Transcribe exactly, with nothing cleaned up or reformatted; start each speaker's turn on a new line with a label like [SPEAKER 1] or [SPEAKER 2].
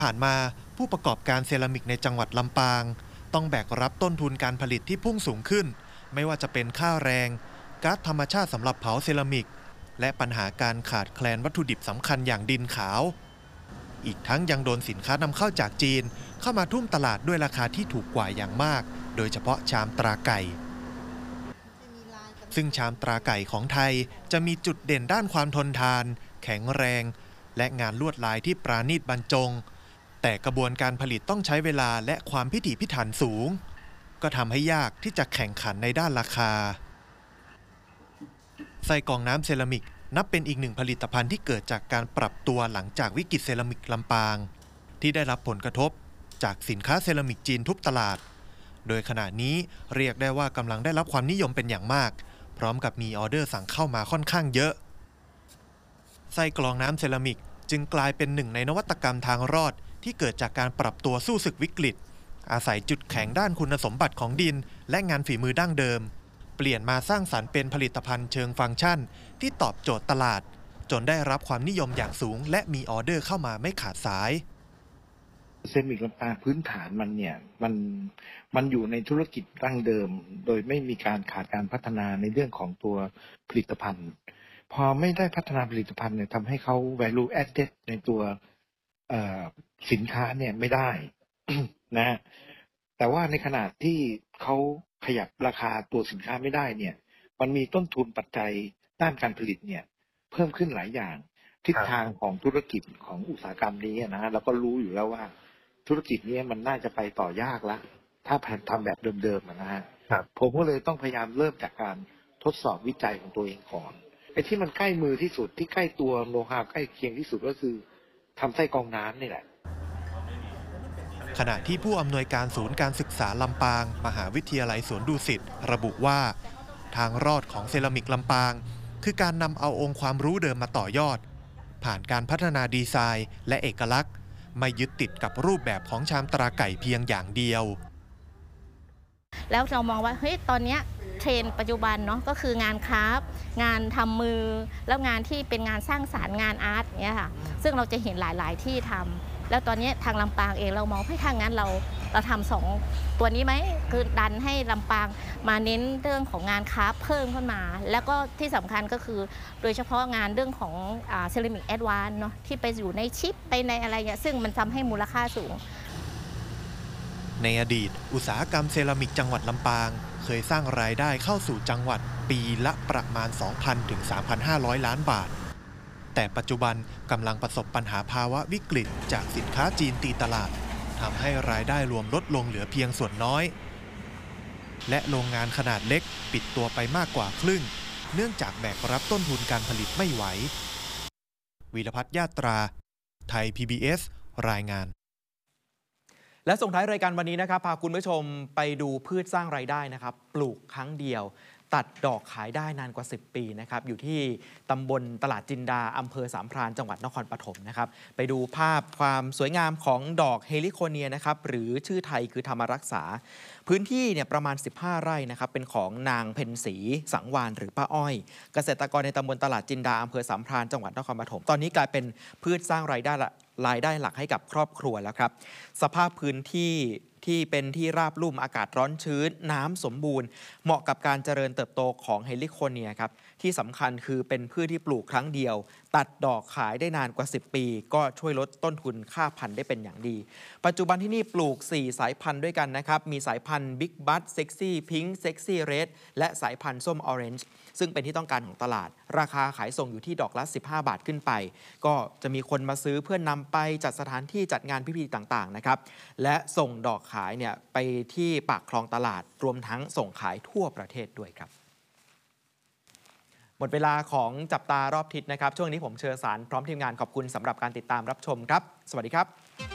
[SPEAKER 1] ผ่านมาผู้ประกอบการเซรามิกในจังหวัดลำปางต้องแบกรับต้นทุนการผลิตที่พุ่งสูงขึ้นไม่ว่าจะเป็นค่าแรงก๊าซธรรมชาติสำหรับเผาเซรามิกและปัญหาการขาดแคลนวัตถุดิบสำคัญอย่างดินขาวอีกทั้งยังโดนสินค้านำเข้าจากจีนเข้ามาทุ่มตลาดด้วยราคาที่ถูกกว่าอย่างมากโดยเฉพาะชามตราไก่ซึ่งชามตราไก่ของไทยจะมีจุดเด่นด้านความทนทานแข็งแรงและงานลวดลายที่ปราณีตบรรจงแต่กระบวนการผลิตต้องใช้เวลาและความพิถีพิถันสูงก็ทำให้ยากที่จะแข่งขันในด้านราคาไส้กรองน้ำเซรามิกนับเป็นอีกหนึ่งผลิตภัณฑ์ที่เกิดจากการปรับตัวหลังจากวิกฤตเซรามิกลำปางที่ได้รับผลกระทบจากสินค้าเซรามิกจีนทุบตลาดโดยขณะนี้เรียกได้ว่ากำลังได้รับความนิยมเป็นอย่างมากพร้อมกับมีออเดอร์สั่งเข้ามาค่อนข้างเยอะไส้กรองน้ำเซรามิกจึงกลายเป็นหนึ่งในนวัตกรรมทางรอดที่เกิดจากการปรับตัวสู้ศึกวิกฤตอาศัยจุดแข็งด้านคุณสมบัติของดินและงานฝีมือดั้งเดิมเปลี่ยนมาสร้างสรรค์เป็นผลิตภัณฑ์เชิงฟังก์ชันที่ตอบโจทย์ตลาดจนได้รับความนิยมอย่างสูงและมีออเดอร์เข้ามาไม่ขาดสาย
[SPEAKER 2] เซรามิกลำปางพื้นฐานมันเนี่ยมันมันอยู่ในธุรกิจดั้งเดิมโดยไม่มีการขาดการพัฒนาในเรื่องของตัวผลิตภัณฑ์พอไม่ได้พัฒนาผลิตภัณฑ์เนี่ยทำให้เขา value added ในตัวสินค้าเนี่ยไม่ได้ นะแต่ว่าในขณะที่เขาขยับราคาตัวสินค้าไม่ได้เนี่ยมันมีต้นทุนปัจจัยด้านการผลิตเนี่ยเพิ่มขึ้นหลายอย่างทิศทางของธุรกิจของอุตสาหกรรมนี้นะเราก็รู้อยู่แล้วว่าธุรกิจนี้มันน่าจะไปต่อยากละถ้าแผนทำแบบเดิมๆนะฮะผมก็เลยต้องพยายามเริ่มจากการทดสอบวิจัยของตัวเองก่อนไอ้ที่มันใกล้มือที่สุดที่ใกล้ตัวโลหะใกล้เคียงที่สุดก็คือทำไส้กรองน้ำนี่แหละ
[SPEAKER 1] ขณะที่ผู้อำนวยการศูนย์การศึกษาลำปางมหาวิทยาลัยสวนดุสิตระบุว่าทางรอดของเซรามิกลำปางคือการนำเอาองค์ความรู้เดิมมาต่อยอดผ่านการพัฒนาดีไซน์และเอกลักษณ์ไม่ยึดติดกับรูปแบบของชามตราไก่เพียงอย่างเดียว
[SPEAKER 3] แล้วเรามองว่าเฮ้ยตอนนี้เทรนด์ปัจจุบันเนาะก็คืองานคราฟต์งานทำมือแล้วงานที่เป็นงานสร้างสรรค์งานอาร์ตเนี้ยค่ะซึ่งเราจะเห็นหลายๆที่ทำแล้วตอนนี้ทางลำปางเองเรามองให้ทางนั้นเราเราทำสองตัวนี้ไหมคือดันให้ลำปางมาเน้นเรื่องของงานคราฟต์เพิ่มขึ้นมาแล้วก็ที่สำคัญก็คือโดยเฉพาะงานเรื่องของเซรามิกแอดวานซ์เนาะที่ไปอยู่ในชิปไปในอะไรเงี้ยซึ่งมันทำให้มูลค่าสูง
[SPEAKER 1] ในอดีตอุตสาหกรรมเซรามิกจังหวัดลำปางเคยสร้างรายได้เข้าสู่จังหวัดปีละประมาณ สองพัน ถึง สามพันห้าร้อย ล้านบาทแต่ปัจจุบันกำลังประสบปัญหาภาวะวิกฤตจากสินค้าจีนตีตลาดทำให้รายได้รวมลดลงเหลือเพียงส่วนน้อยและโรงงานขนาดเล็กปิดตัวไปมากกว่าครึ่งเนื่องจากแบกรับต้นทุนการผลิตไม่ไหววีรพัฒน์ญาตราไทย พี บี เอส รายงาน
[SPEAKER 4] และส่งท้ายรายการวันนี้นะครับพาคุณผู้ชมไปดูพืชสร้างรายได้นะครับปลูกครั้งเดียวตัดดอกขายได้นานกว่าสิบปีนะครับอยู่ที่ตำบลตลาดจินดาอำเภอสามพรานจังหวัดนครปฐมนะครับไปดูภาพความสวยงามของดอกเฮลิโคเนียนะครับหรือชื่อไทยคือธรรมรักษาพื้นที่เนี่ยประมาณสิบห้าไร่นะครับเป็นของนางเพ็ญศรีสังวานหรือป้าอ้อยเกษตรกรในตำบลตลาดจินดาอำเภอสามพรานจังหวัดนครปฐมตอนนี้กลายเป็นพืชสร้างรายได้รายได้หลักให้กับครอบครัวแล้วครับสภาพพื้นที่ที่เป็นที่ราบลุ่มอากาศร้อนชื้นน้ำสมบูรณ์เหมาะกับการเจริญเติบโตของเฮลิโคเนียครับที่สำคัญคือเป็นพืชที่ปลูกครั้งเดียวตัดดอกขายได้นานกว่าสิบปีก็ช่วยลดต้นทุนค่าพันธุ์ได้เป็นอย่างดีปัจจุบันที่นี่ปลูกสี่สายพันธุ์ด้วยกันนะครับมีสายพันธุ์บิ๊กบัตเซ็กซี่พิงค์เซ็กซี่เรดและสายพันธุ์ส้มออเรนจ์ซึ่งเป็นที่ต้องการของตลาดราคาขายส่งอยู่ที่ดอกละสิบห้าบาทขึ้นไปก็จะมีคนมาซื้อเพื่อนนำไปจัดสถานที่จัดงานพิธีต่างๆนะครับและส่งดอกขายเนี่ยไปที่ปากคลองตลาดรวมทั้งส่งขายทั่วประเทศด้วยครับหมดเวลาของจับตารอบทิศนะครับช่วงนี้ผมเชิญสารพร้อมทีมงานขอบคุณสำหรับการติดตามรับชมครับสวัสดีครับ